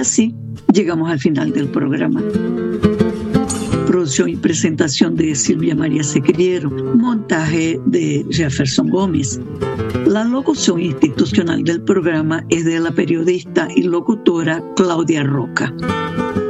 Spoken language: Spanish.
así llegamos al final del programa. Producción y presentación de Silvia María Sequeiro, montaje de Jefferson Gómez. La locución institucional del programa es de la periodista y locutora Claudia Roca.